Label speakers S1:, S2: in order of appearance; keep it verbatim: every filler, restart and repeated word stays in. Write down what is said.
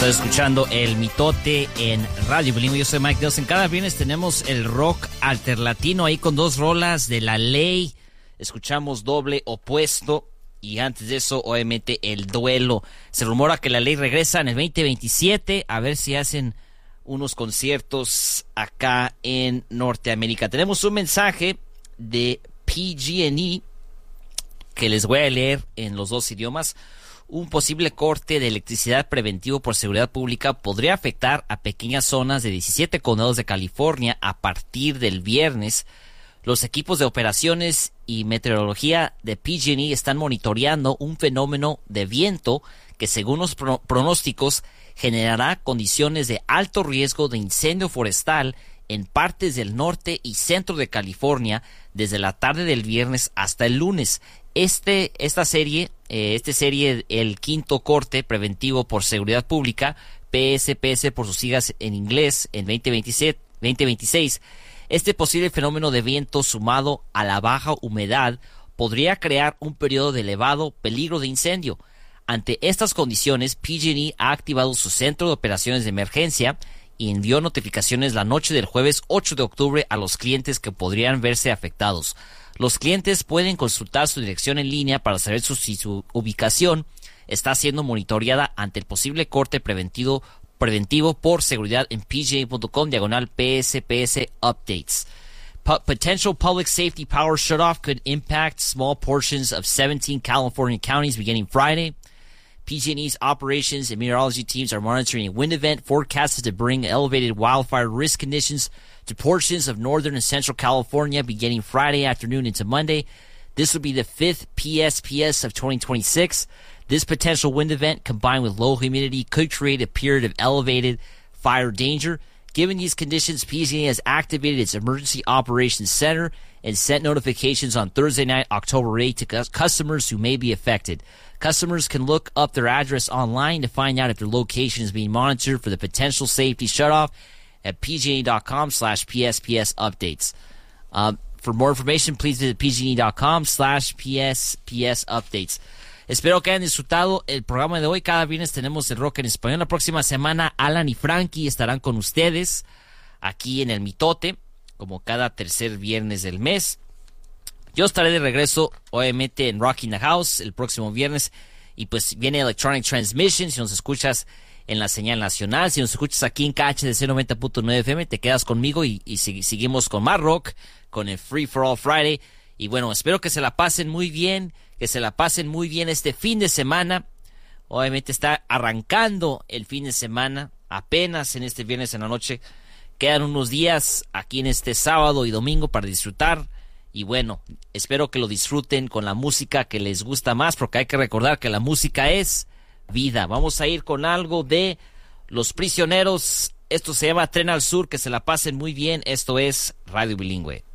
S1: Estás escuchando El Mitote en Radio Bilingüe. Yo soy Mike Nelson. Cada viernes tenemos el rock alterlatino ahí con dos rolas de La Ley. Escuchamos Doble Opuesto y antes de eso, obviamente, El Duelo. Se rumora que La Ley regresa en el veinte veintisiete a ver si hacen unos conciertos acá en Norteamérica. Tenemos un mensaje de P G and E que les voy a leer en los dos idiomas. Un posible corte de electricidad preventivo por seguridad pública podría afectar a pequeñas zonas de diecisiete condados de California a partir del viernes. Los equipos de operaciones y meteorología de P G and E están monitoreando un fenómeno de viento que, según los pro- pronósticos, generará condiciones de alto riesgo de incendio forestal en partes del norte y centro de California desde la tarde del viernes hasta el lunes. Este, esta serie, eh, este serie, el quinto corte preventivo por seguridad pública, P S P S por sus siglas en inglés, en veinte veintisiete, veinte veintiséis, este posible fenómeno de viento sumado a la baja humedad podría crear un periodo de elevado peligro de incendio. Ante estas condiciones, P G and E ha activado su centro de operaciones de emergencia y envió notificaciones la noche del jueves ocho de octubre a los clientes que podrían verse afectados. Los clientes pueden consultar su dirección en línea para saber su, si su ubicación está siendo monitoreada ante el posible corte preventivo, preventivo por seguridad en p g a punto com diagonal P S P S updates. P- potential public safety power shutoff could impact small portions of seventeen California counties beginning Friday. P G and E's operations and meteorology teams are monitoring a wind event forecasted to bring elevated wildfire risk conditions to portions of northern and central California beginning Friday afternoon into Monday. This will be the fifth P S P S of twenty twenty-six. This potential wind event, combined with low humidity, could create a period of elevated fire danger. Given these conditions, P G and E has activated its Emergency Operations Center and sent notifications on Thursday night, October eighth, to cu- customers who may be affected. Customers can look up their address online to find out if their location is being monitored for the potential safety shutoff at pga.com slash PSPS updates. Um, for more information, please visit pge.com slash PSPS updates. Espero que hayan disfrutado el programa de hoy. Cada viernes tenemos el rock en español. La próxima semana, Alan y Frankie estarán con ustedes aquí en El Mitote, como cada tercer viernes del mes. Yo estaré de regreso, obviamente, en Rocking the House el próximo viernes. Y pues viene Electronic Transmission. Si nos escuchas en la señal nacional, si nos escuchas aquí en K H D C noventa punto nueve F M, te quedas conmigo y, y si, seguimos con más rock, con el Free for All Friday. Y bueno, espero que se la pasen muy bien, que se la pasen muy bien este fin de semana. Obviamente está arrancando el fin de semana, apenas en este viernes en la noche. Quedan unos días aquí en este sábado y domingo para disfrutar. Y bueno, espero que lo disfruten con la música que les gusta más, porque hay que recordar que la música es vida. Vamos a ir con algo de Los Prisioneros. Esto se llama Tren al Sur. Que se la pasen muy bien. Esto es Radio Bilingüe.